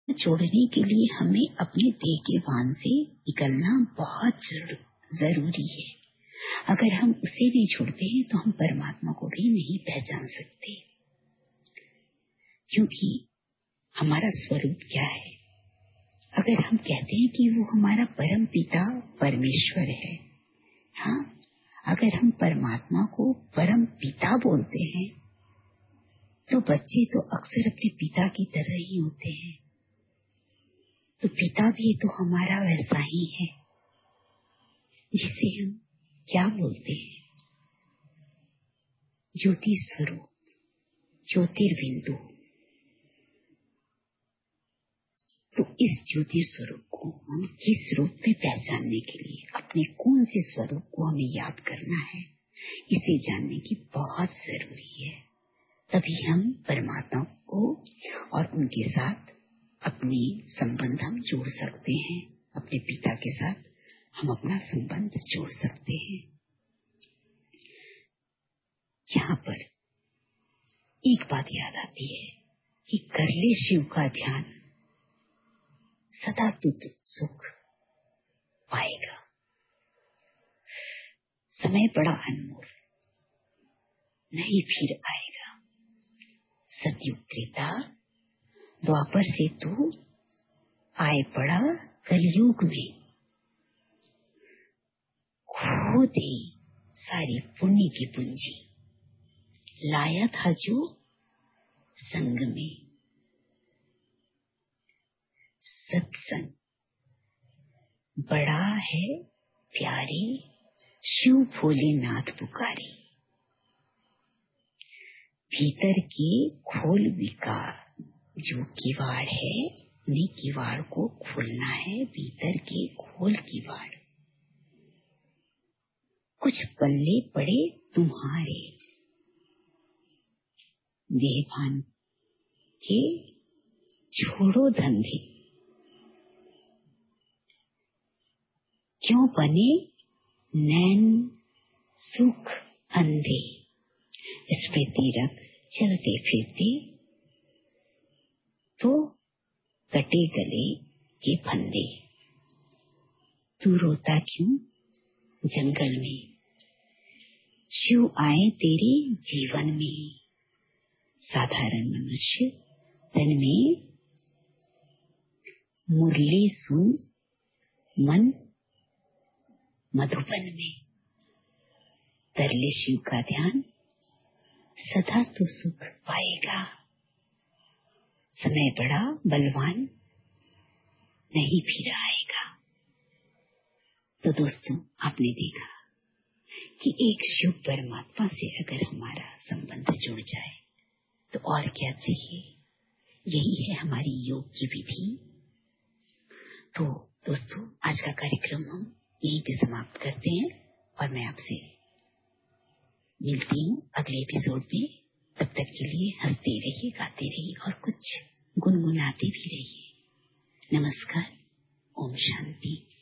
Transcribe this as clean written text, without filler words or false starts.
छोड़ने के लिए हमें अपने देह के भान से निकलना बहुत जरूरी है। अगर हम उसे नहीं छोड़ते हैं तो हम परमात्मा को भी नहीं पहचान सकते, क्योंकि हमारा स्वरूप क्या है। अगर हम कहते हैं कि वो हमारा परम पिता परमेश्वर है, हाँ, अगर हम परमात्मा को परम पिता बोलते हैं तो बच्चे तो अक्सर अपने पिता की तरह ही होते हैं। तो पिता भी तो हमारा वैसा ही है, जिसे हम क्या बोलते हैं, ज्योति स्वरूप, ज्योतिर्बिंदु। तो इस ज्योति स्वरूप को हम किस रूप में पहचानने के लिए अपने कौन से स्वरूप को हमें याद करना है, इसे जानने की बहुत जरूरी है। तभी हम परमात्मा को और उनके साथ अपनी संबंध हम जोड़ सकते हैं। अपने पिता के साथ हम अपना संबंध जोड़ सकते हैं। यहाँ पर एक बात याद आती है कि कर ले शिव का ध्यान, सदा तुझ सुख पाएगा। समय बड़ा अनमोल, नहीं फिर आएगा। सतयुग त्रेता द्वापर से तू आए पड़ा कलयुग में, खो दे सारी पुण्य की पूंजी, लाया था जो संग में। सत्संग बड़ा है प्यारी, शिव भोलेनाथ पुकारी। भीतर के खोल विकार जो किवाड़ है, उन्हीं किवाड़ को खोलना है। भीतर के खोल किवाड़, कुछ पल्ले पड़े तुम्हारे, देहभान के छोड़ो धंधे। क्यों बने नैन सुख अंधे, इस पे तीरथ चलते फिरते तो कटे गले के फंदे। तू रोता क्यों जंगल में, शिव आए तेरे जीवन में। साधारण मनुष्य तन में मुरली सुन मन मधुबन में। कर ले शिव का ध्यान, सदा तो सुख पाएगा। समय बड़ा बलवान, नहीं फिर आएगा। तो दोस्तों, आपने देखा कि एक शिव परमात्मा से अगर हमारा संबंध जुड़ जाए तो और क्या चाहिए। यही है हमारी योग की विधि। तो दोस्तों, आज का कार्यक्रम हम यहीं पे समाप्त करते हैं और मैं आपसे मिलती हूँ अगले एपिसोड में। तब तक के लिए हंसते रहिए, गाते रहिए और कुछ गुनगुनाते भी रहिए। नमस्कार, ओम शांति।